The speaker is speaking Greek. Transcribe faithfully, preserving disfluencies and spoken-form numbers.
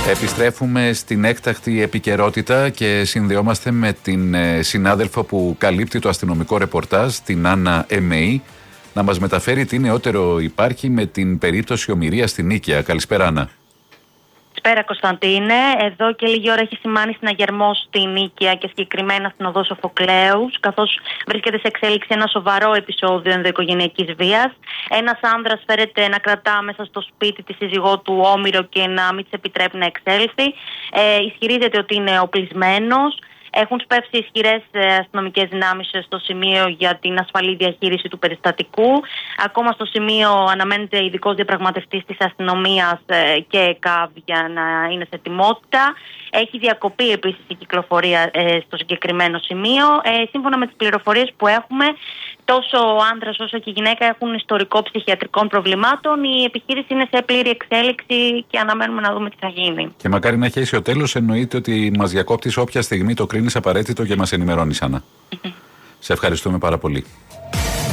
Επιστρέφουμε στην έκτακτη επικαιρότητα και συνδεόμαστε με την συνάδελφο που καλύπτει το αστυνομικό ρεπορτάζ, την Άννα Εμεή, να μας μεταφέρει τι νεότερο υπάρχει με την περίπτωση ομηρίας στην Νίκαια. Καλησπέρα, Άννα. Καλησπέρα, Κωνσταντίνε. Εδώ και λίγη ώρα έχει σημάνει συναγερμό στη Νίκαια και συγκεκριμένα στην οδό Σοφοκλέους, καθώς βρίσκεται σε εξέλιξη ένα σοβαρό επεισόδιο ενδοοικογενειακής βίας. Ένας άνδρας φέρεται να κρατά μέσα στο σπίτι τη σύζυγό του όμηρο και να μην της επιτρέπει να εξέλθει. Ε, ισχυρίζεται ότι είναι οπλισμένος. Έχουν σπεύσει ισχυρές αστυνομικές δυνάμεις στο σημείο για την ασφαλή διαχείριση του περιστατικού. Ακόμα στο σημείο αναμένεται ειδικός διαπραγματευτής της αστυνομίας και ΕΚΑΒ για να είναι σε ετοιμότητα. Έχει διακοπεί επίσης η κυκλοφορία στο συγκεκριμένο σημείο. Σύμφωνα με τις πληροφορίες που έχουμε, τόσο ο άντρας όσο και η γυναίκα έχουν ιστορικό ψυχιατρικών προβλημάτων. Η επιχείρηση είναι σε πλήρη εξέλιξη και αναμένουμε να δούμε τι θα γίνει. Και μακάρι να έχει ο τέλος. Εννοείται ότι μας διακόπτεις όποια στιγμή το κρίνεις απαραίτητο και μας ενημερώνεις, Άννα. Σε ευχαριστούμε πάρα πολύ.